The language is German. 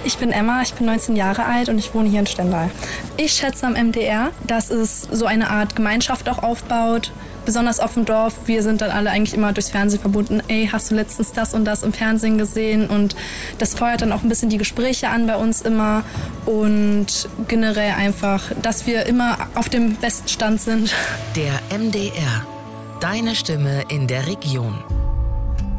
Ich bin Emma, ich bin 19 Jahre alt und ich wohne hier in Stendal. Ich schätze am MDR, dass es so eine Art Gemeinschaft auch aufbaut, besonders auf dem Dorf. Wir sind dann alle eigentlich immer durchs Fernsehen verbunden. Ey, hast du letztens das und das im Fernsehen gesehen? Und das feuert dann auch ein bisschen die Gespräche an bei uns immer. Und generell einfach, dass wir immer auf dem besten Stand sind. Der MDR. Deine Stimme in der Region.